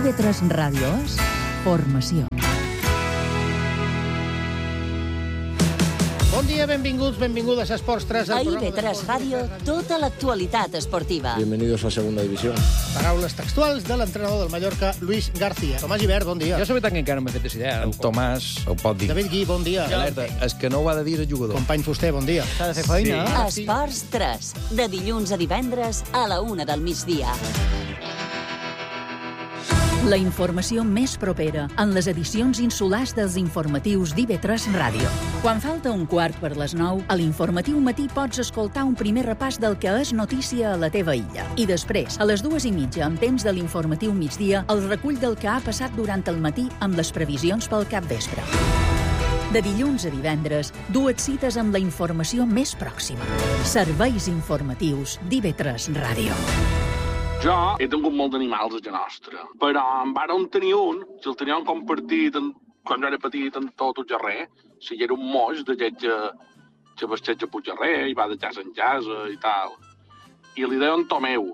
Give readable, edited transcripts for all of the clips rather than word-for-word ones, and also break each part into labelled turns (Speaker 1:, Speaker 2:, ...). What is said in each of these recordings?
Speaker 1: IB3 Ràdio és formació.
Speaker 2: Bon dia, benvinguts, benvingudes a Esports 3.
Speaker 3: A IB3 Ràdio, tota l'actualitat esportiva.
Speaker 4: Bienvenidos a Segunda División.
Speaker 2: Paraules textuals de l'entrenador del Mallorca, Luis García. Tomàs Gibert, bon dia.
Speaker 5: Jo la veritat que encara no m'he fet idea.
Speaker 4: En Tomàs ho pot dir.
Speaker 2: David Gui, bon dia.
Speaker 4: Alerta, és que no ho ha de dir el jugador.
Speaker 2: Company Fuster, bon dia.
Speaker 5: S'ha de fer feina.
Speaker 3: Sí. Esports 3, de dilluns a divendres a la 1 del migdia.
Speaker 1: La informació més propera en les edicions insulars dels informatius d'IB3 Ràdio. Quan falta un quart per les 9, a l'informatiu matí pots escoltar un primer repàs del que és notícia a la teva illa. I després, a les 2:30, en temps de l'informatiu migdia, el recull del que ha passat durant el matí amb les previsions pel capvespre. De dilluns a divendres, dues cites amb la informació més pròxima. Serveis informatius d'IB3 Ràdio.
Speaker 6: Jo he tingut molt d'animals a casa nostra, però en vàrem tenir un, si el teníem compartit quan jo era petit en tot el carrer, si era un moix d'aquest que vesteix a Puigcarrer i va de casa en casa i tal. I li deien Tomeu.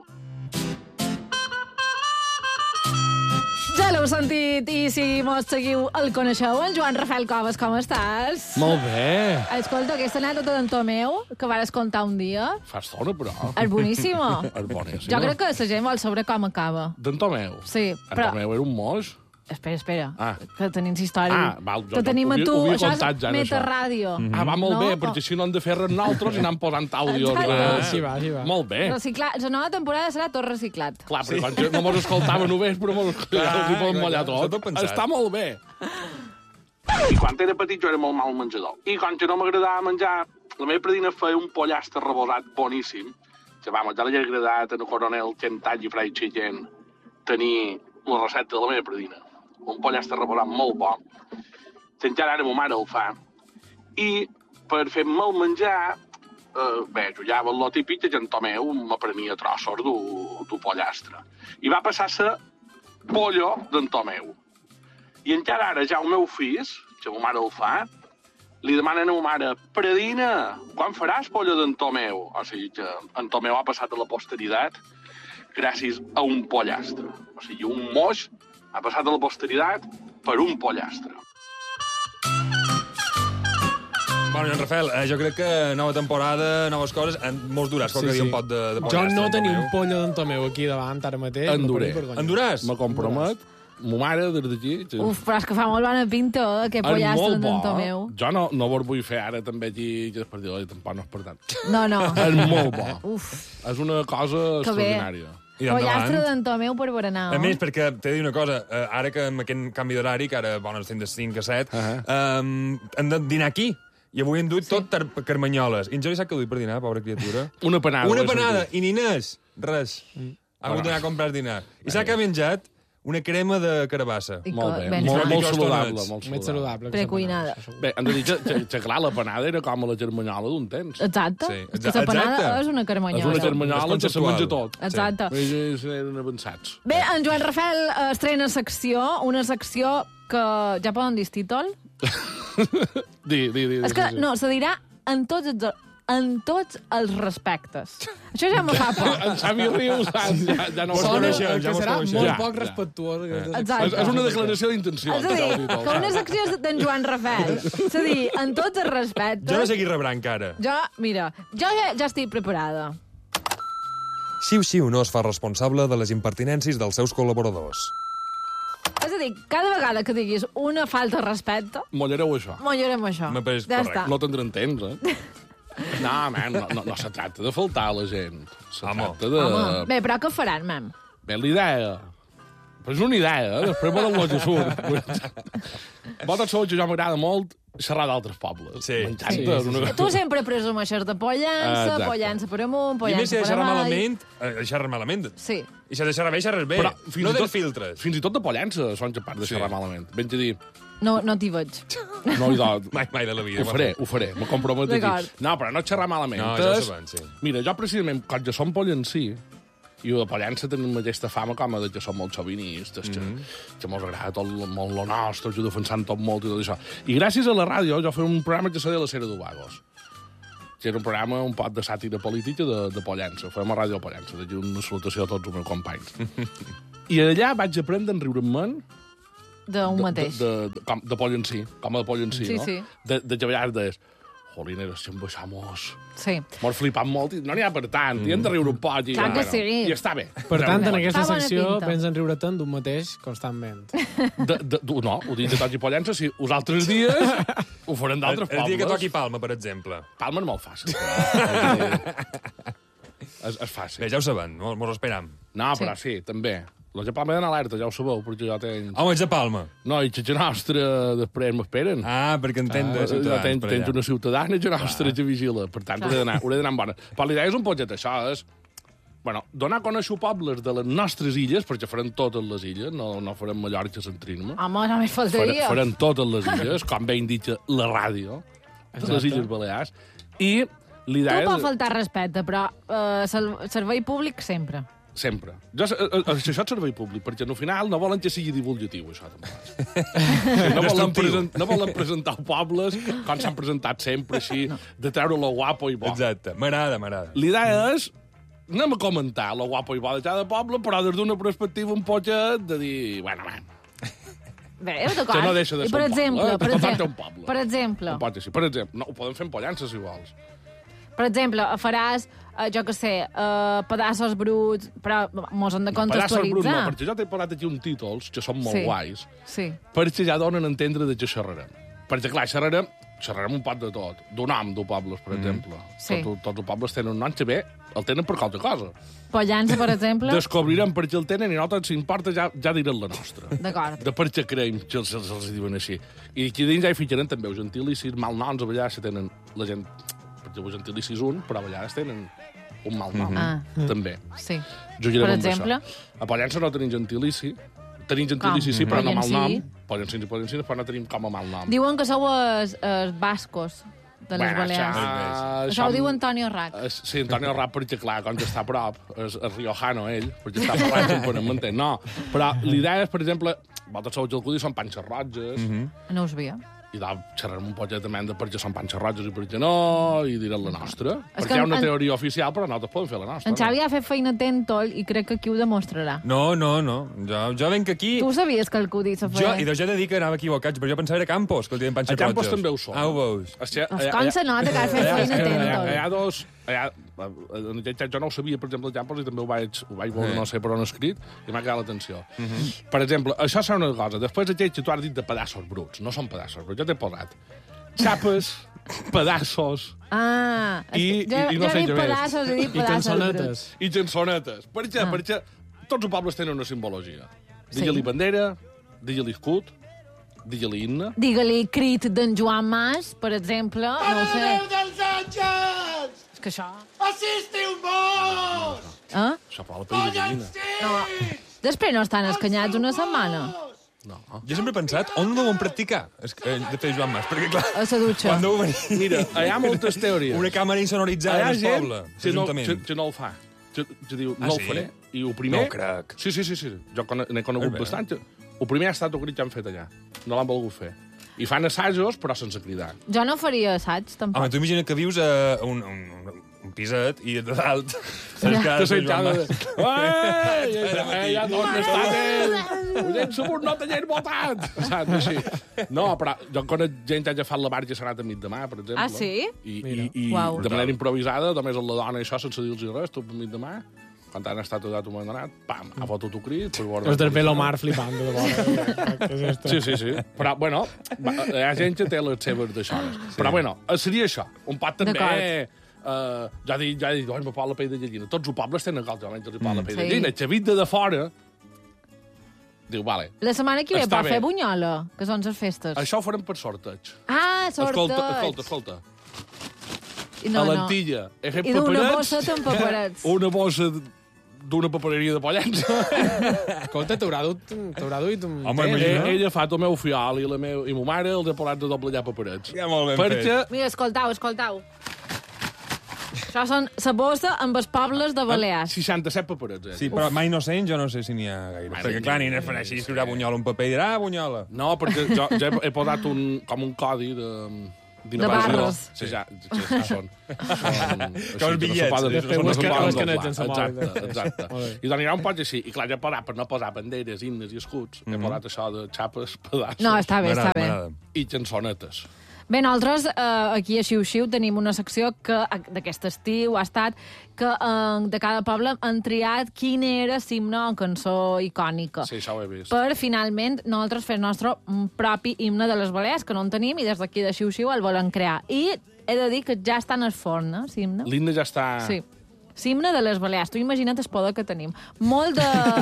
Speaker 7: Ja l'heu sentit, i si mos seguiu el coneixeu, en Joan Rafael Coves, com estàs?
Speaker 8: Molt bé.
Speaker 7: Escolta, aquesta anècdota d'en Tomeu, que vas contar un dia,
Speaker 8: Fa estona, però.
Speaker 7: és boníssima.
Speaker 8: És boníssima.
Speaker 7: Jo crec que la gent vol saber com acaba.
Speaker 8: D'en Tomeu.
Speaker 7: Sí,
Speaker 8: En
Speaker 7: però...
Speaker 8: Tomeu era un moix.
Speaker 7: Espera,
Speaker 8: Ah.
Speaker 7: que tenim història.
Speaker 8: Val, jo
Speaker 7: que tenim a tu,
Speaker 8: ho havia
Speaker 7: això
Speaker 8: contat
Speaker 7: és
Speaker 8: ja,
Speaker 7: metarràdio.
Speaker 8: Va, molt
Speaker 7: No?
Speaker 8: bé, perquè així no hem de fer res nosaltres i anem posant àudios.
Speaker 7: Exacte.
Speaker 8: Sí va. Molt bé.
Speaker 7: Reciclar. La nova temporada serà tot reciclat.
Speaker 8: Clar, perquè quan no mos escoltava només, però mos hi podem mullar tot. Està molt bé.
Speaker 6: I quan era petit jo era molt mal menjador. I quan no m'agradava menjar, la meva predina feia un pollastre rebosat boníssim. Que, vamos, ja li ha agradat a Coronel Kentucky Fried Chicken tenir la recepta de la meva predina. Un pollastre rebosat molt bo. Que encara ara ma mare el fa. I per fer-me el menjar, bé, jo ja el típic que en Tomeu m'aprenia trossos d'un pollastre. I va passar a ser pollo d'en Tomeu. I encara ara ja el meu fill, que ma mare el fa, li demanen a ma mare, Predina, quan faràs pollo d'en Tomeu? O sigui que en Tomeu ha passat a la posteritat gràcies a un pollastre. O sigui, un moix ha passat a la posteritat per un pollastre.
Speaker 9: Bueno, Joan Rafael, jo crec que nova temporada, noves coses, mos duràs qualque dia un pot de pollastre.
Speaker 10: Jo no tenia un pollo d'en Tomeu aquí davant, ara mateix.
Speaker 8: Enduré.
Speaker 9: Enduràs?
Speaker 8: Me compromet. Ma mare, des d'aquí...
Speaker 7: Uf, però és que fa molt bona pinta, aquest
Speaker 8: És
Speaker 7: pollastre
Speaker 8: molt
Speaker 7: d'en
Speaker 8: bo.
Speaker 7: Tomeu.
Speaker 8: Jo no vos vull fer ara també aquí, que després dir, tampoc no és per tant.
Speaker 7: No.
Speaker 8: És molt bo.
Speaker 7: Uf,
Speaker 8: És una cosa
Speaker 7: que bé.
Speaker 8: extraordinària.
Speaker 9: I
Speaker 7: pollastre
Speaker 9: endavant.
Speaker 7: d'en Tomeu per berenar.
Speaker 9: A més, perquè t'he de dir una cosa, ara que amb aquest canvi d'horari, que ara, bueno, estem de 5 a 7, hem de dinar aquí. I avui hem duit tot carmanyoles. I en Jordi sap què duit per dinar, pobra criatura?
Speaker 8: Una panada.
Speaker 9: Una panada, i niners, res. Ha hagut d'anar a comprar dinar. I sap què ha menjat? Una crema de carabassa.
Speaker 7: I
Speaker 8: Molt bé,
Speaker 7: ben
Speaker 8: molt
Speaker 9: saludable.
Speaker 8: saludable.
Speaker 10: Més saludable.
Speaker 7: precuinada.
Speaker 8: Bé, hem de dir que clar, la panada era com la germanyola d'un temps.
Speaker 7: Exacte.
Speaker 9: Sí,
Speaker 7: És que la panada
Speaker 9: exacte.
Speaker 7: és una
Speaker 8: És
Speaker 7: carmanyola.
Speaker 8: una germanyola que se menja tot.
Speaker 7: Exacte.
Speaker 8: Ells eren avançats.
Speaker 7: Bé, en Joan Rafael estrena secció, una secció que ja poden dir títol.
Speaker 8: Di.
Speaker 7: És que, no, se dirà en tots els respectes. Això ja me fa por.
Speaker 8: En Xavi Rius ja no
Speaker 9: Sona- coneixem, ja
Speaker 10: que
Speaker 9: mos
Speaker 10: serà
Speaker 9: coneixem.
Speaker 10: molt
Speaker 8: Ja,
Speaker 10: poc
Speaker 8: ja.
Speaker 10: respectuós. aquesta
Speaker 7: Exacte.
Speaker 8: És una declaració d'intenció.
Speaker 7: És a dir, que una secció és d'en Joan Rafael. És a dir, en tots els respectes...
Speaker 9: Jo no sé qui rebrà encara.
Speaker 7: Mira, jo ja estic preparada.
Speaker 9: Siu no es fa responsable de les impertinències dels seus col·laboradors.
Speaker 7: És a dir, cada vegada que diguis una falta de respecte,
Speaker 8: Mollareu això.
Speaker 7: mollarem això.
Speaker 9: Me pareix
Speaker 7: Ja
Speaker 9: correcte.
Speaker 7: està.
Speaker 8: No tindran temps, No, man, no se tracta de faltar a la gent. Se tracta de...
Speaker 7: Home, bé, però què faran, mem?
Speaker 8: Bé, l'idea. Però és una idea, després me la que surt. Vosaltres sabeu que jo m'agrada molt xerrar d'altres pobles.
Speaker 9: Sí.
Speaker 8: M'encanta.
Speaker 10: Sí,
Speaker 8: Una...
Speaker 7: Tu sempre presumeixes de Pollença,
Speaker 8: Exacte.
Speaker 7: Pollença per amunt,
Speaker 9: I a més,
Speaker 7: Pollença
Speaker 9: si ha de
Speaker 7: per
Speaker 9: xerrar
Speaker 7: avall...
Speaker 9: malament, xerrar malament.
Speaker 7: Sí.
Speaker 9: I si ha de xerrar bé, xerres bé.
Speaker 8: Però
Speaker 9: No tens filtres.
Speaker 8: Fins i tot de Pollença són capaç de
Speaker 9: Sí.
Speaker 8: xerrar malament. Ben a dir,
Speaker 7: No t'hi veig.
Speaker 8: no hi do...
Speaker 9: Mai de la vida.
Speaker 8: Ho faré, me comprometo aquí.
Speaker 7: D'acord.
Speaker 8: No, però no xerrar malament.
Speaker 9: No, ja ho sabem, sí.
Speaker 8: Mira, jo precisament, quan jo som pollencí, i a Pollença tenim aquesta fama com a de que som molt xovinistes, que mos agrada tot molt lo nostre, que ho defensant tot molt i tot això. I gràcies a la ràdio jo feia un programa que se deia La Cera d'Ubagos, que era un programa un poc de sàtira política de Pollença. Fèiem a Ràdio Pollença, d'aquí una salutació a tots els meus companys. I allà vaig aprendre a riure-me'n
Speaker 7: d'un mateix.
Speaker 8: de poll en si, com a de poll en si,
Speaker 7: Sí,
Speaker 8: no?
Speaker 7: sí.
Speaker 8: De vegades deies, jolineres, si em baixamos...
Speaker 7: Sí.
Speaker 8: M'ho flipant molt, i no n'hi ha per tant, i hem de riure un poc. I,
Speaker 7: Clar que sí.
Speaker 8: I està bé.
Speaker 10: Per tant, en aquesta
Speaker 7: Està bona
Speaker 10: secció
Speaker 7: pinta.
Speaker 10: pensen riure-te'n d'un mateix constantment.
Speaker 8: No, ho dic de tots i pollença, si els altres dies ho farem d'altres pobles.
Speaker 9: El dia que toqui Palma, per exemple.
Speaker 8: Palma és molt fàcil. és fàcil.
Speaker 9: Bé, ja ho sabem, mos esperam.
Speaker 8: No, però sí, també. La de Palma és en alerta, ja ho sabeu, perquè jo tenc...
Speaker 9: Home, ets de Palma.
Speaker 8: No, i la nostra després m'esperen.
Speaker 9: Ah, perquè entenc de ciutadans per allà.
Speaker 8: Tens una ciutadana, la nostra que vigila. Per tant, hauré d'anar amb bona. Però l'idea és un poquet això, és... Bueno, donar a conèixer pobles de les nostres illes, perquè farem totes les illes, no farem Mallorca centrint-me.
Speaker 7: Home, només faltaria.
Speaker 8: Farem totes les illes, com bé indica la ràdio, de les Illes Balears. I l'idea
Speaker 7: Tu pot
Speaker 8: és...
Speaker 7: faltar respecte, però servei públic sempre.
Speaker 8: Sempre. Això és servei públic, perquè al final no volen que sigui divulgatiu, això tampoc. No volen presentar pobles com s'han presentat sempre, així, de treure lo guapo i bo.
Speaker 9: Exacte, m'agrada.
Speaker 8: L'idea és anem a comentar lo guapo i bo de cada poble, però des d'una perspectiva un poquet de dir, bueno,
Speaker 7: Bé, d'acord.
Speaker 8: que no deixa de ser un poble.
Speaker 7: Per exemple.
Speaker 8: Un pot ser. Per exemple, no, ho podem fer en pollances, si vols.
Speaker 7: Per exemple, faràs, jo què sé, pedaços bruts, però mos hem de contextualitzar.
Speaker 8: Brut, no, perquè jo t'he parlat aquí uns títols que són molt guais, perquè ja donen a entendre de què xerrarem. Perquè, clar, xerrarem un pot de tot. D'un nom, d'un poble, per exemple.
Speaker 7: Sí.
Speaker 8: Tots els pobles tenen un nom que bé, el tenen per qualque cosa.
Speaker 7: Pollança, per exemple.
Speaker 8: Descobrirem per què el tenen i nosaltres, si importa, ja direm la nostra.
Speaker 7: D'acord.
Speaker 8: De per què creiem que els diuen així. I aquí dins ja hi ficarem també els gentilicis, malnoms, a vegades tenen la gent... Perquè els gentilicis un, però a vegades tenen un malnom. També.
Speaker 7: Sí.
Speaker 8: Jugarem
Speaker 7: Per
Speaker 8: amb
Speaker 7: exemple?
Speaker 8: això. A Pollença no tenim gentilici. Tenim gentilici, sí, però no malnom. Pollencins i pollencines, però no tenim com a malnom.
Speaker 7: Diuen que sou els bascos de les Balears. Això ho diu Antonio Rac.
Speaker 8: Sí, Antonio Rac, perquè, clar, com que està a prop, és riojano, ell, perquè està parlant sempre, m'entén? No, però l'idea és, per exemple, vosaltres sou gelcudis, són panxes roges,
Speaker 7: No ho sabia.
Speaker 8: i xerrarem un poquet també de per què són panxes roges i per què no, i direm la nostra.
Speaker 7: És
Speaker 8: Perquè
Speaker 7: que
Speaker 8: hi ha una teoria oficial, però nosaltres podem fer la nostra.
Speaker 7: En Xavi ha fet feina tèntol i crec que aquí ho demostrarà.
Speaker 9: No. Jo venc aquí...
Speaker 7: Tu sabies que el Cudi se feia...
Speaker 9: Jo he de dir que anava equivocat, però jo pensava que era Campos, que el tenen panxes roges.
Speaker 8: A Campos també ho són.
Speaker 9: Ah, ho veus?
Speaker 7: Com se nota que ha fet feina tèntol?
Speaker 8: Hi ha dos... En aquest cas jo no ho sabia, per exemple, el Campos, i també ho vaig veure, no sé per on escrit, i m'ha quedat l'atenció. Per exemple, això serà una cosa. Després aquell que tu has dit de pedaços bruts. No són pedaços bruts, jo t'he posat xapes, pedaços...
Speaker 7: Jo he dit pedaços, he dit pedaços bruts.
Speaker 8: I cançonetes. Per què? Perquè tots els pobles tenen una simbologia. Digue-li bandera, digue-li escut, digue-li himne.
Speaker 7: Digue-li crit d'en Joan Mas, per exemple. No ho sé.
Speaker 2: dels àngels!
Speaker 7: És que això...
Speaker 2: Assistiu-vos!
Speaker 8: Això fa la pell de gallina.
Speaker 7: No. Després no estan escanyats una setmana.
Speaker 8: No.
Speaker 9: Jo sempre he pensat, on no ho vam practicar, de fer Joan Mas? Perquè, clar,
Speaker 7: A la dutxa.
Speaker 9: quan deu venir...
Speaker 8: Mira, hi ha moltes teories.
Speaker 9: Una càmera insonoritzada en el poble, l'ajuntament.
Speaker 8: Que no el fa. Que diu, no
Speaker 9: Ah,
Speaker 8: el
Speaker 9: sí?
Speaker 8: faré. I el primer...
Speaker 9: No ho crec.
Speaker 8: Sí. Jo n'he conegut
Speaker 9: Bé.
Speaker 8: bastant. El primer ha estat el crit que han fet allà. No l'han volgut fer. I fan assajos, però sense cridar.
Speaker 7: Jo no faria assaig, tampoc.
Speaker 9: Home, tu imagina que vius a un piset i de dalt...
Speaker 8: Que s'enxada de... Ja d'on estan? Gent sabut no t'hagin votat! Saps, així. No, però jo conec gent que ha fet la barca i s'ha anat a mig de mà, per exemple.
Speaker 7: Ah, sí?
Speaker 8: I
Speaker 7: Uau.
Speaker 8: de manera improvisada, només amb la dona i això, sense dir-los res, tot a mig de mà, quan han estat a un moment donat, pam, ha fotut un crit.
Speaker 10: Els del pelo mar flipant de vora.
Speaker 8: Sí. Però, bueno, hi ha gent que té les seves d'aixònes. Però, bueno, seria això. Un pot també... Ja he dit, me pot la pell de gallina. Tots els pobles tenen almenys els pot la pell de gallina. Xavit de fora diu, vale.
Speaker 7: La setmana que ve
Speaker 8: Està
Speaker 7: pot
Speaker 8: bé.
Speaker 7: fer bunyola, que són les festes.
Speaker 8: Això ho farem per sorteig.
Speaker 7: Ah, sorteig.
Speaker 8: Escolta.
Speaker 7: No,
Speaker 8: a l'Antilla he fet
Speaker 7: I d'una
Speaker 8: paperets.
Speaker 7: bossa amb paperets.
Speaker 8: Una bossa d'una papereria de Pollença.
Speaker 10: Escolta, t'haurà duit un...
Speaker 9: Home,
Speaker 10: temps,
Speaker 9: imagina.
Speaker 10: no?
Speaker 8: Ella fa el meu fiol i ma mare els ha posat de doblegar paperets.
Speaker 9: Ja molt ben
Speaker 8: Perquè
Speaker 7: Mira, escoltau. Això són la bossa amb els pobles de Balears.
Speaker 8: 67 paperets,
Speaker 9: Sí, però mai no sent, jo no sé si n'hi ha gaire. Perquè, clar, n'hi fan així, escriurà bunyola un paper i dirà, bunyola.
Speaker 8: No, perquè jo he posat com un codi Dina
Speaker 7: De
Speaker 8: pensió.
Speaker 7: barres.
Speaker 8: Sí, ja són
Speaker 9: Com els bitllets.
Speaker 10: Després
Speaker 8: Són
Speaker 10: busques
Speaker 8: els
Speaker 10: les canets sense mòbil.
Speaker 8: Exacte.
Speaker 10: Molt bé.
Speaker 8: I doncs n'hi ha un poc així. I clar, ja per no posar banderes, himnes i escuts, he posat això de xapes, pedaços
Speaker 7: No, està bé, està bé.
Speaker 8: i cançonetes.
Speaker 7: Bé, nosaltres aquí a Xiu-Xiu tenim una secció que d'aquest estiu ha estat que de cada poble han triat quin era l'himne o cançó icònica.
Speaker 8: Sí, això ho he vist.
Speaker 7: Per, finalment, nosaltres fer el nostre propi himne de les Balears, que no en tenim, i des d'aquí de Xiu-Xiu el volen crear. I he de dir que ja està en el forn, l'himne.
Speaker 8: L'himne ja està...
Speaker 7: Sí. L'himne de les Balears. Tu imagina't el poder que tenim. Moltes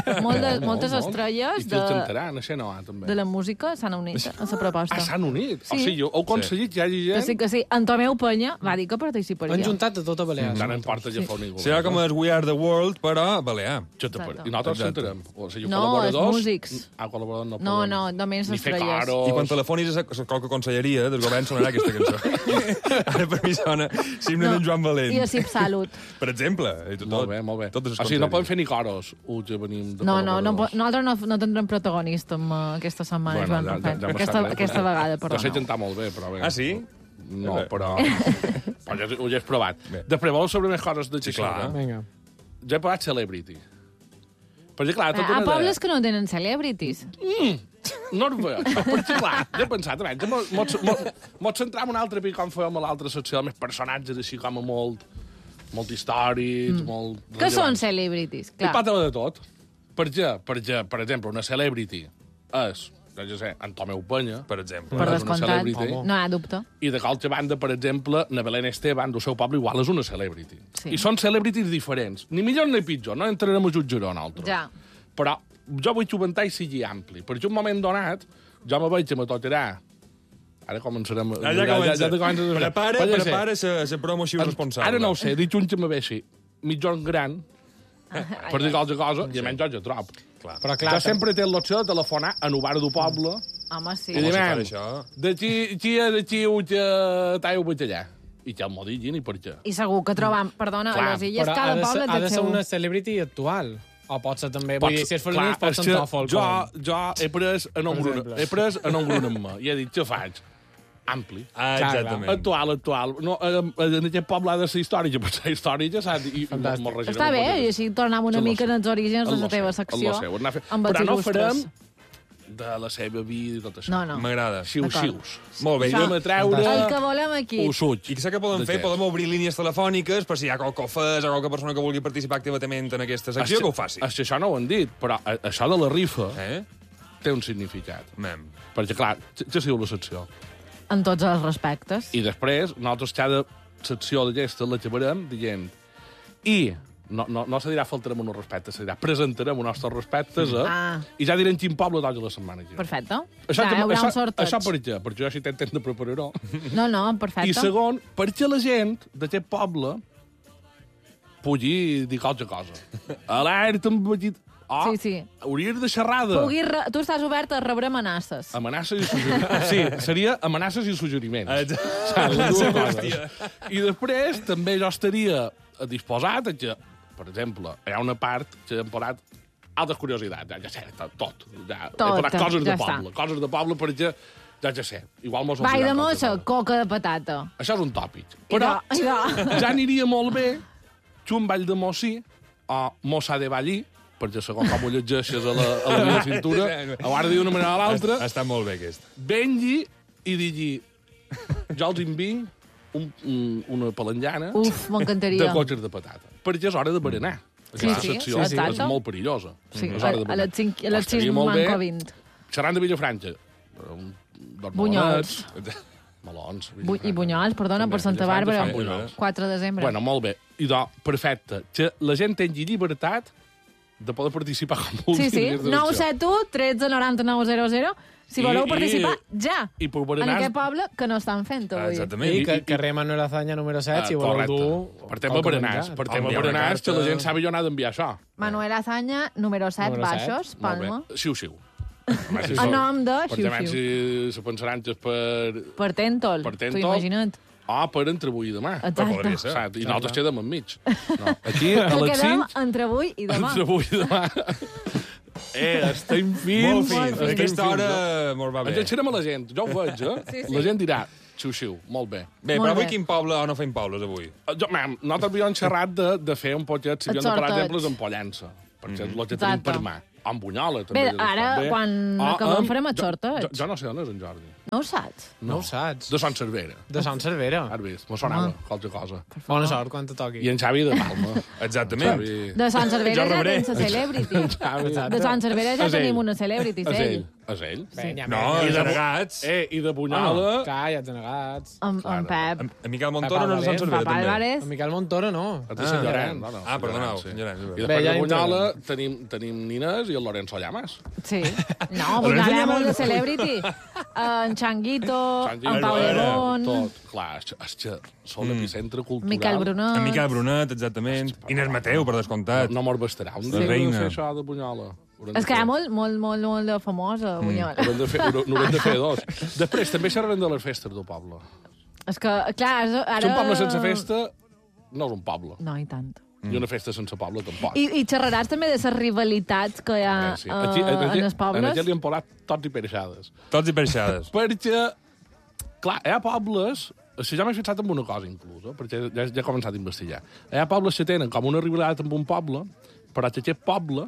Speaker 7: estrelles
Speaker 8: I que el cantaran, això no, també.
Speaker 7: de la música s'han unit a la proposta.
Speaker 8: S'han unit?
Speaker 7: Sí.
Speaker 8: O sigui, ho heu aconseguit, ja hi ha gent...
Speaker 7: Que sí. En Tomeu Penya va dir que participaria.
Speaker 10: Han juntat a tota Balears.
Speaker 8: Ja no importa ja fa ningú.
Speaker 9: Serà com el We Are the World, però balear.
Speaker 8: I nosaltres sentirem. O sigui,
Speaker 7: No,
Speaker 8: col·laboradors...
Speaker 7: els músics.
Speaker 8: Col·laboradors no
Speaker 7: No,
Speaker 8: poden.
Speaker 7: només
Speaker 8: Ni fer
Speaker 7: estrelles.
Speaker 8: caros...
Speaker 9: I quan telefonis a qualque conselleria del govern sonarà aquesta cançó. Ara per mi sona l'himne d'en Joan Valent.
Speaker 7: I a Cip Salut.
Speaker 9: Per exemple.
Speaker 8: Molt bé, molt bé.
Speaker 9: Totes les
Speaker 8: O sigui, no podem
Speaker 9: conselleries.
Speaker 8: fer ni coros, que venim de
Speaker 7: No,
Speaker 8: col·laboradors.
Speaker 7: nosaltres no tindrem protagonista aquesta setmana, Joan Rafel. Aquesta vegada,
Speaker 8: Però sé
Speaker 7: perdoneu.
Speaker 8: cantar molt bé, però bé.
Speaker 9: Ah, sí?
Speaker 8: No, però ho he provat. Després, vols saber més coses de Xixona?
Speaker 9: clar.
Speaker 10: Vinga.
Speaker 8: Ja he provat Celebrity. Perquè, clar, tota
Speaker 7: A
Speaker 8: una
Speaker 7: pobles que no tenen celebrities.
Speaker 8: No ho veig, perquè, clar, jo he pensat, mots centrar en un altre pic com fèiem a l'altra secció, més personatges així com a molt històrics, molt...
Speaker 7: Què són celebrities?
Speaker 8: I
Speaker 7: Clar.
Speaker 8: pot haver de tot. Per exemple, una celebrity és, ja sé, en Tomeu Penya,
Speaker 9: Per exemple.
Speaker 7: Per
Speaker 8: és una
Speaker 7: descomptat.
Speaker 8: celebrity.
Speaker 7: No hi ha dubte.
Speaker 8: I de qualque banda, per exemple, na Belén Esteban, del seu poble, igual és una celebrity.
Speaker 7: Sí.
Speaker 8: I són celebrities diferents. Ni millor ni pitjor, no entrarem a jutjar-ho nosaltres.
Speaker 7: Ja.
Speaker 8: Però jo vull que el ventall sigui ampli, perquè un moment donat jo me veig que me tocarà. Ara començarem...
Speaker 9: Ja comença.
Speaker 8: comences a fer.
Speaker 9: Prepara la promoció responsable.
Speaker 8: Ara no ho sé, dic un que me veixi mitjor gran, per dir qualque cosa, i almenys jo ja trob.
Speaker 10: Però clar,
Speaker 8: Jo sempre té l'opció de telefonar a un bar del poble
Speaker 7: Home, sí.
Speaker 8: i dir,
Speaker 9: si
Speaker 8: "Men,
Speaker 9: fa això?"
Speaker 8: d'aquí que t'heu vull allà. I que m'ho diguin i per què.
Speaker 7: I segur que trobam... Perdona,
Speaker 8: Clar,
Speaker 7: a les illes
Speaker 10: però
Speaker 7: cada poble
Speaker 10: ha
Speaker 7: té
Speaker 10: de
Speaker 7: el
Speaker 10: ser
Speaker 7: seu...
Speaker 10: una celebrity actual. O pot ser també... Vull dir, si és feminist, pot
Speaker 8: és
Speaker 10: ser
Speaker 8: que
Speaker 10: un tòfol.
Speaker 8: jo he pres a un
Speaker 10: exemple.
Speaker 8: grup amb mi i he dit, què faig? Ampli.
Speaker 9: Ah,
Speaker 10: Clar,
Speaker 9: exactament.
Speaker 8: Actual. No, en aquest poble ha de ser històric, per ser històric, saps? I
Speaker 10: Fantàstic.
Speaker 8: m'ho regirem
Speaker 7: Està bé,
Speaker 8: amb
Speaker 7: i així tornem una
Speaker 8: És lo
Speaker 7: mica
Speaker 8: seu.
Speaker 7: als orígens de
Speaker 8: És
Speaker 7: la
Speaker 8: lo
Speaker 7: teva
Speaker 8: seu,
Speaker 7: secció.
Speaker 8: és lo seu. Ho anar fent.
Speaker 7: Amb els
Speaker 8: Però no
Speaker 7: il·lustres.
Speaker 8: farem de la seva vida i tot això.
Speaker 7: No.
Speaker 9: M'agrada.
Speaker 8: Xiu-xius.
Speaker 9: Molt bé.
Speaker 7: Això.
Speaker 8: Anem a treure...
Speaker 7: El que volem aquí.
Speaker 8: Usuig.
Speaker 9: I què que podem
Speaker 8: De
Speaker 9: fer?
Speaker 8: què?
Speaker 9: Podem obrir línies telefòniques per si hi ha qualque ofès o qualque persona que vulgui participar activament en aquesta secció, que ho faci.
Speaker 8: Això no ho han dit, però això de la rifa
Speaker 9: Eh?
Speaker 8: té un significat.
Speaker 9: Mem.
Speaker 8: Perquè, clar, ja siu la secció.
Speaker 7: En tots els respectes.
Speaker 8: I després, nosaltres cada secció d'aquesta la llevarem dient i no se dirà faltarem uns respectes, se dirà presentarem uns nostres respectes i ja direm quin poble tots la setmana. Aquí.
Speaker 7: Perfecte.
Speaker 8: Això,
Speaker 7: Ja, hi haurà un sorteig.
Speaker 8: això per què? Perquè jo així t'entenc de preparar-ho.
Speaker 7: No, perfecte.
Speaker 8: I segon, perquè la gent d'aquest poble pugui dir qualque cosa. Alerta amb petit... Oh,
Speaker 7: Sí.
Speaker 8: hauries de xerrada.
Speaker 7: Tu estàs obert a rebre amenaces.
Speaker 8: Amenaces i suggeriments. Sí, seria amenaces i suggeriments.
Speaker 9: Exacte.
Speaker 8: Les dues coses. I després també jo estaria disposat a que, per exemple, hi ha una part que hem posat altres curiositats, ja sé, tot. Ja,
Speaker 7: Tot,
Speaker 8: he posat coses
Speaker 7: ja
Speaker 8: de poble, coses de poble perquè, ja sé, igual mos
Speaker 7: Vall de
Speaker 8: oblidaran
Speaker 7: mossa,
Speaker 8: qualque cosa.
Speaker 7: coca de patata.
Speaker 8: Això és un tòpic. Però ja aniria molt bé que un ball de mossí o mossa de ballí, perquè segons com ho llegeixes a la meva cintura, ho has de dir d'una manera o l'altra,
Speaker 9: Està molt bé, aquest.
Speaker 8: vengui i digui jo els envinc una palanjana
Speaker 7: Uf,
Speaker 8: de
Speaker 7: m'encantaria.
Speaker 8: cotxes de patata. Perquè és hora de berenar.
Speaker 7: Sí,
Speaker 8: Aquesta
Speaker 7: sí,
Speaker 8: secció
Speaker 7: exacte.
Speaker 8: és molt perillosa.
Speaker 7: Sí,
Speaker 8: És hora de
Speaker 7: a
Speaker 8: berenar.
Speaker 7: les 5
Speaker 8: Estaria molt bé,
Speaker 7: manco 20.
Speaker 8: Xerrant de Villafranca.
Speaker 7: Bunyols.
Speaker 8: Melons.
Speaker 7: I Bunyols, perdona, per Santa Bàrbara.
Speaker 8: fan bunyols.
Speaker 7: 4 de desembre.
Speaker 8: Bueno, molt bé. Idò, perfecte. Que la gent tingui llibertat de poder participar com vulgui.
Speaker 7: Sí, 971 13 99 00. Si voleu participar, ja.
Speaker 8: I per
Speaker 7: En
Speaker 8: berenar...
Speaker 7: aquest poble que no estan fent avui.
Speaker 9: Exactament.
Speaker 10: I carrer Manuel Azaña número 7, si voleu
Speaker 8: correcte.
Speaker 10: dur...
Speaker 8: Per tema berenars. Per tema
Speaker 9: Enviar una
Speaker 8: berenars, que
Speaker 9: carta.
Speaker 8: la gent sàpiga on ha d'enviar això.
Speaker 7: Manuel Azaña, número 7,
Speaker 10: Número set.
Speaker 7: baixos,
Speaker 8: Molt bé.
Speaker 7: Palma.
Speaker 8: Xiu-xiu.
Speaker 7: A nom de
Speaker 8: Perquè
Speaker 7: Xiu-Xiu.
Speaker 8: si se pensaran que és per...
Speaker 7: Per Tèntol,
Speaker 8: Per
Speaker 7: t'ho
Speaker 8: Tèntol.
Speaker 7: imagina't.
Speaker 8: Per entre avui i demà.
Speaker 7: Exacte.
Speaker 9: podria ser.
Speaker 8: Saps? I nosaltres quedem enmig. No. Aquí, a
Speaker 7: Que
Speaker 8: les
Speaker 7: quedem
Speaker 8: 5,
Speaker 7: entre avui i demà.
Speaker 8: entre avui i demà, Estem fins.
Speaker 9: Molt fins. A aquesta hora mos va bé.
Speaker 8: Ens enxerem a la gent, jo ho veig,
Speaker 7: Sí.
Speaker 8: La gent dirà, xiu-xiu, molt bé.
Speaker 9: Bé, però avui quin poble o no fem pobles, avui?
Speaker 8: Nosaltres havíem xerrat de fer un poquet, si havíem de parlar exemples en Pollença, perquè és el que tenim per mà. En Bunyola, també.
Speaker 7: Bé, ara, quan acabem, farem el sorteig.
Speaker 8: Jo no sé on és en Jordi.
Speaker 7: No ho saps?
Speaker 10: No ho saps.
Speaker 8: De Sant Cervera.
Speaker 10: De Sant Cervera.
Speaker 8: Has vist? M'ho sonava qualque cosa.
Speaker 10: Bona sort quan te toqui.
Speaker 8: I en Xavi de Palma.
Speaker 9: Exactament.
Speaker 7: De Sant Cervera ja tens la celebrity. De Sant Cervera ja tenim una celebrity, és ell.
Speaker 8: És ell?
Speaker 9: No, i de Negats.
Speaker 8: I de Bunyola...
Speaker 10: Calla, de Negats.
Speaker 7: En Pep.
Speaker 9: En Miquel Montoro no és de Sant Cervera,
Speaker 7: Papa
Speaker 9: també.
Speaker 7: Álvarez.
Speaker 10: En Miquel Montoro no.
Speaker 8: Sant Llorenç.
Speaker 9: Perdoneu, Sant Llorenç.
Speaker 8: I després de Bunyola tenim Nines i el Lorenzo Llamas.
Speaker 7: Sí. No, Bunyola és molt de celebrity. En Changuito, en Pau Lebón...
Speaker 8: Tot. Clar, és que són l'epicentre cultural.
Speaker 7: Miquel Brunet.
Speaker 9: En Miquel Brunet, exactament. Inés Mateu, per descomptat.
Speaker 8: No mos bastarà. Un dia de fer això de Bunyola.
Speaker 7: És que hi ha molt de famosa, Bunyola.
Speaker 8: N'haurem de fer dos. Després, també xerrarem de les festes del poble.
Speaker 7: És que, clar, ara...
Speaker 8: Si un poble sense festa no és un poble.
Speaker 7: No, i tant.
Speaker 8: I una festa sense poble tampoc.
Speaker 7: I xerraràs també de les rivalitats que hi ha en els pobles?
Speaker 8: En aquest li han posat tots i pereixades.
Speaker 9: Tots i pereixades.
Speaker 8: Perquè, clar, hi ha pobles... Si ja m'he fixat en una cosa, inclús, perquè ja he començat a investigar. Hi ha pobles que tenen com una rivalitat amb un poble, però que aquest poble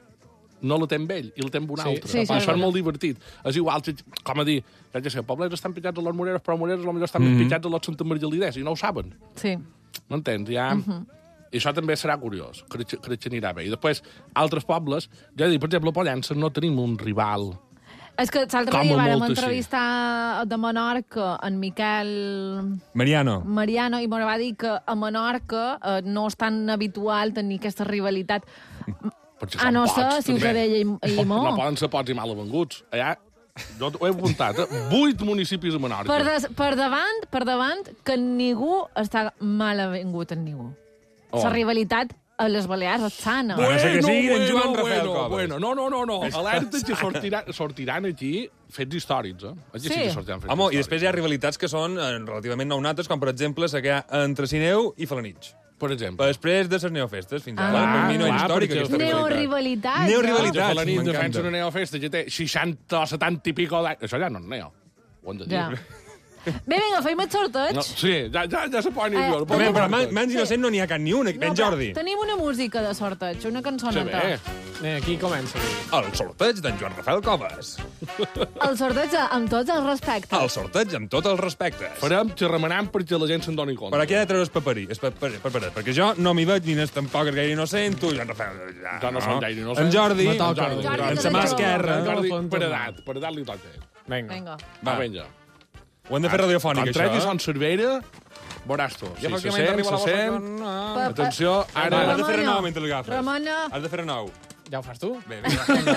Speaker 8: no la té amb ell, i la té amb un altre.
Speaker 7: Sí,
Speaker 8: això és molt divertit. És igual, com a dir, ja sé, els pobles estan pitjats a les Moreres, però Moreres potser estan pitjats a les Santa Margalidès, i no ho saben.
Speaker 7: Sí.
Speaker 8: M'entens? Ja... I això també serà curiós, crec que anirà bé. I després, altres pobles, ja dic, per exemple, a Pollença no tenim un rival.
Speaker 7: És que l'altre dia vam entrevistar de Menorca en Miquel...
Speaker 9: Mariano,
Speaker 7: i me va dir que a Menorca no és tan habitual tenir aquesta rivalitat. No sé si Ciutadella i Mó.
Speaker 8: No poden ser pots i mal avenguts. Allà, jo ho he apuntat, 8 municipis a Menorca.
Speaker 7: Per davant, que ningú està mal avingut en ningú. La rivalitat a les Balears és sana.
Speaker 8: Bueno. No. Alerta que sortiran aquí fets històrics, Aquí sí que sortiran fets històrics.
Speaker 9: I després hi ha rivalitats que són relativament nounates, com per exemple la que hi ha entre Sineu i Felanitx.
Speaker 8: Per exemple.
Speaker 9: Després de les neofestes, fins ara. Per mi no és històrica aquesta
Speaker 7: rivalitat.
Speaker 9: Neorivalitats.
Speaker 8: Felanitx defensa una neofesta que té 60 o 70 i pico d'anys. Això ja no és neo. Ho hem de dir.
Speaker 7: Bé, vinga, feim el sorteig.
Speaker 8: Sí, ja se poden ir.
Speaker 9: Però mans innocent no n'hi ha cap ni una. Ben Jordi.
Speaker 7: Tenim una música de sorteig, una cançoneta.
Speaker 10: Aquí comença.
Speaker 9: El sorteig d'en Joan Rafael Coves.
Speaker 7: El sorteig amb tots els respectes.
Speaker 9: El sorteig amb tots els respectes.
Speaker 8: Farem xerremenant perquè la gent se'n doni compte.
Speaker 9: Per aquí ha de treure el paperí, perquè jo no m'hi veig ni n'és tampoc gaire innocent, tu, Joan Rafael.
Speaker 8: Jo no som gaire innocent.
Speaker 9: En Jordi,
Speaker 7: en
Speaker 9: sa mà esquerra.
Speaker 8: Per edat li toca.
Speaker 7: Vinga.
Speaker 8: Va, vinga.
Speaker 9: Ho hem de fer radiofònic, això.
Speaker 8: Quan tregui Sant Cervera, veuràs tu. Sí, se sent. Atenció, ara...
Speaker 9: Has de fer nou mentre l'agafes.
Speaker 7: Ramona.
Speaker 9: Has de fer nou.
Speaker 10: Ja ho fas tu?
Speaker 9: Bé, vinga.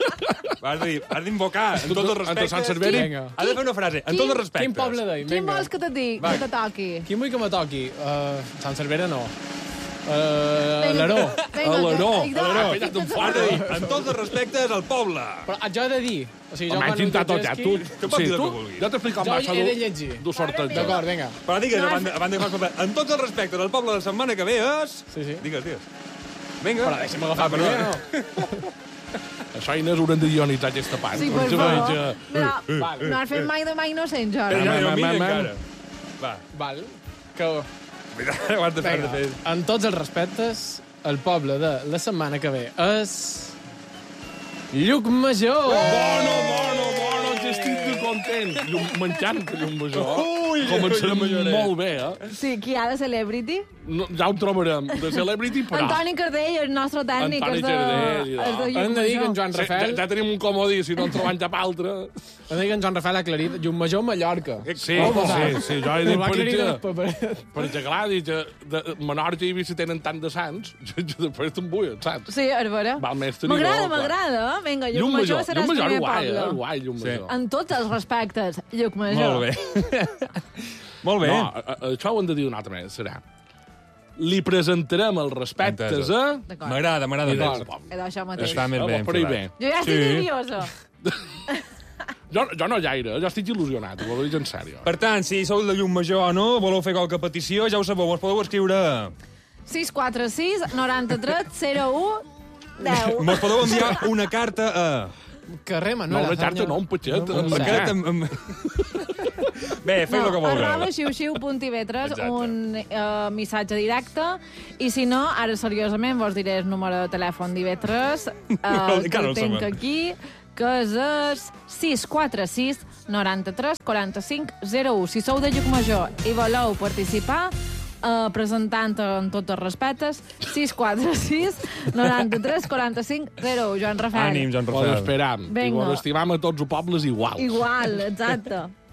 Speaker 9: Has d'invocar, en tots els respectes.
Speaker 8: Sant Cervera.
Speaker 9: Has de fer una frase, en tots els respectes.
Speaker 10: Quin poble deim?
Speaker 7: Quin vols que te digui, que te toqui?
Speaker 10: Quin vull que me toqui? Sant Cervera no. L'Aró.
Speaker 9: En tots els respectes, al poble.
Speaker 10: Però jo he de dir... O sigui, jo
Speaker 8: m'has tintat tot ja. Tu pots dir el que vulguis. Jo t'explico amb
Speaker 10: això. Jo he de llegir. D'acord, vinga.
Speaker 9: Però digues, abans de que fas... En tots els respectes, el poble de la setmana que ve és...
Speaker 10: Sí.
Speaker 9: Digues. Vinga.
Speaker 10: Però deixa'm agafar primer, no?
Speaker 8: Això Inés haurem de ionitzar aquesta part.
Speaker 7: Sí, per favor. No has fet mai de mai innocent, Jordi.
Speaker 10: Val. Que...
Speaker 9: Ho has de fer.
Speaker 10: En tots els respectes, el poble de la setmana que ve és... Llucmajor!
Speaker 8: Bueno, que estic content. M'encanta Llucmajor. Començarem molt bé,
Speaker 7: Sí, qui ha de Celebrity?
Speaker 8: Ja ho trobarem, de Celebrity, però...
Speaker 7: Antoni Cardell, el nostre tècnic, és de Llucmajor.
Speaker 10: Hem de dir que en Joan Rafael...
Speaker 8: Ja tenim un comodí, si no en trobem cap altre.
Speaker 10: Hem de dir que en Joan Rafael ha aclarit Llucmajor Mallorca.
Speaker 8: Sí, jo he dit perquè clar, Menorca i Eivissa tenen tant de sants, després te'n vull, saps?
Speaker 7: Sí, és vera. M'agrada. Vinga, Llucmajor serà el primer poble.
Speaker 8: Guai, Llucmajor.
Speaker 7: En tots els respectes, Llucmajor.
Speaker 9: Molt bé. Molt bé.
Speaker 8: No, això ho hem de dir una altra manera, serà. Li presentarem els respectes a...
Speaker 9: M'agrada.
Speaker 7: Això mateix.
Speaker 9: Està més bé.
Speaker 7: Jo ja estic nerviosa.
Speaker 8: Jo no gaire, jo estic il·lusionat, ho dic en sèrio.
Speaker 9: Per tant, si sou de Llucmajor o no, voleu fer qualque petició, ja ho sabeu, us podeu escriure...
Speaker 7: 646 93 01 10.
Speaker 9: Mos podeu enviar una carta a...
Speaker 10: Carrer
Speaker 8: No,
Speaker 10: Manuel
Speaker 8: una carta, no, un petxet.
Speaker 10: No,
Speaker 9: Una carta amb... Bé, feu el que vulgueu.
Speaker 7: arroba xiu-xiu.tv3,
Speaker 9: Exacte.
Speaker 7: un missatge directe, i si no, ara seriosament vos diré el número de telèfon d'IV3, que
Speaker 9: Encara no
Speaker 7: el tenc
Speaker 9: sabem.
Speaker 7: aquí, que és el 646 93 45 01. Si sou de Llucmajor i voleu participar, presentant en tots els respectes, 646 93 45 01. Joan Rafael.
Speaker 9: Ànim, Joan
Speaker 8: Vos
Speaker 9: Rafael.
Speaker 8: esperam. I
Speaker 7: Vinga.
Speaker 8: vos estimam a tots els pobles iguals.
Speaker 7: Igual, exacte.